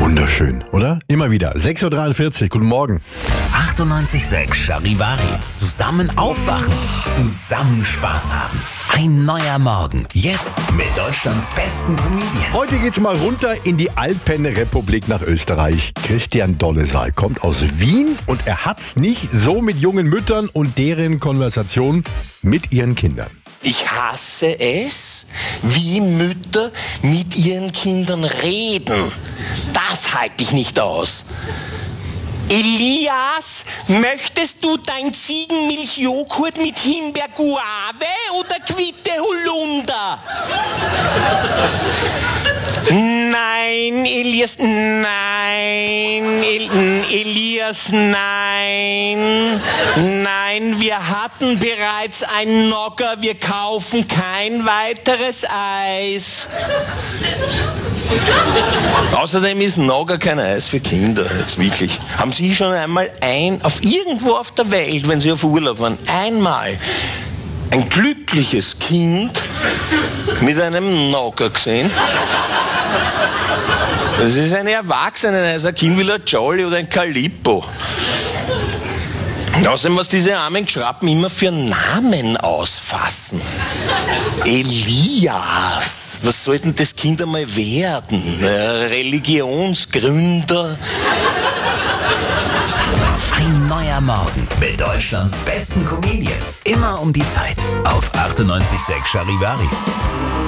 Wunderschön, oder? Immer wieder. 6.43 Uhr, guten Morgen. 98.6 Charivari. Zusammen aufwachen. Zusammen Spaß haben. Ein neuer Morgen. Jetzt mit Deutschlands besten Comedians. Heute geht's mal runter in die Alpenrepublik nach Österreich. Christian Dollesaal kommt aus Wien und er hat's nicht so mit jungen Müttern und deren Konversation mit ihren Kindern. Ich hasse es, wie Mütter mit ihren Kindern reden. Das halte ich nicht aus. Elias, möchtest du dein Ziegenmilchjoghurt mit Himbeer-Guave oder Quitte Holunder? Nein, Elias, nein, Elias, nein, nein, wir hatten bereits ein Nogger, wir kaufen kein weiteres Eis. Außerdem ist Nogger kein Eis für Kinder, jetzt wirklich. Haben Sie schon einmal irgendwo auf der Welt, wenn Sie auf Urlaub waren, einmal ein glückliches Kind mit einem Nogger gesehen? Das ist eine Erwachsene, also ein Kind will ein Jolly oder ein Calippo. Außerdem, was diese armen Geschrappen immer für Namen ausfassen. Elias, was soll denn das Kind einmal werden? Religionsgründer? Ein neuer Morgen mit Deutschlands besten Comedians. Immer um die Zeit auf 98.6 Charivari.